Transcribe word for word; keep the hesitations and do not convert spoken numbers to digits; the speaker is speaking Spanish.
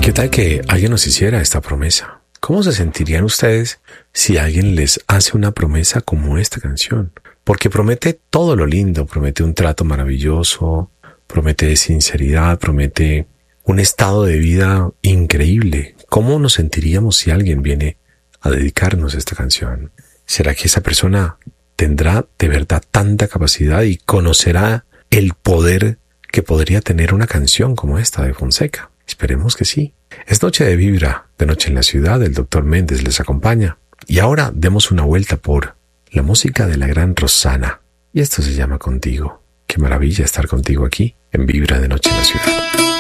¿Qué tal que alguien nos hiciera esta promesa? ¿Cómo se sentirían ustedes si alguien les hace una promesa como esta canción? Porque promete todo lo lindo, promete un trato maravilloso, promete sinceridad, promete un estado de vida increíble. ¿Cómo nos sentiríamos si alguien viene a dedicarnos esta canción? ¿Será que esa persona tendrá de verdad tanta capacidad y conocerá el poder que podría tener una canción como esta de Fonseca? Esperemos que sí. Es Noche de Vibra, de Noche en la Ciudad. El doctor Méndez les acompaña. Y ahora demos una vuelta por la música de la gran Rosana. Y esto se llama Contigo. Qué maravilla estar contigo aquí en Vibra de Noche en la Ciudad.